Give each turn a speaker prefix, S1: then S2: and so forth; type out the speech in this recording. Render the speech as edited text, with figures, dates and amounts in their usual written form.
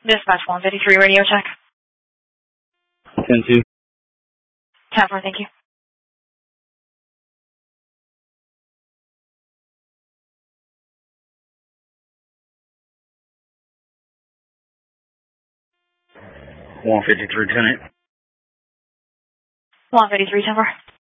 S1: Dispatch 153 radio check.
S2: 10-2.
S1: 10-4, thank you.
S2: $153, 10-8.
S1: 153, 10-4.